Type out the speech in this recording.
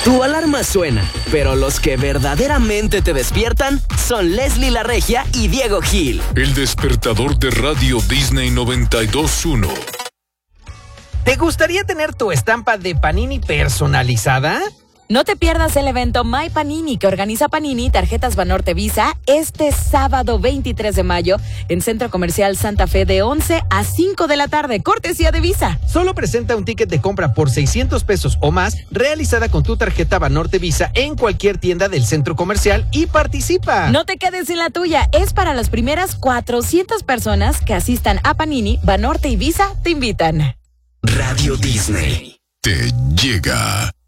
Tu alarma suena, pero los que verdaderamente te despiertan son Leslie La Regia y Diego Gil. El despertador de Radio Disney 92.1. ¿Te gustaría tener tu estampa de Panini personalizada? No te pierdas el evento My Panini que organiza Panini Tarjetas Banorte Visa este sábado 23 de mayo en Centro Comercial Santa Fe de 11 a 5 de la tarde, cortesía de Visa. Solo presenta un ticket de compra por 600 pesos o más realizada con tu tarjeta Banorte Visa en cualquier tienda del centro comercial y participa. No te quedes sin la tuya, es para las primeras 400 personas que asistan a Panini, Banorte y Visa te invitan. Radio Disney te llega.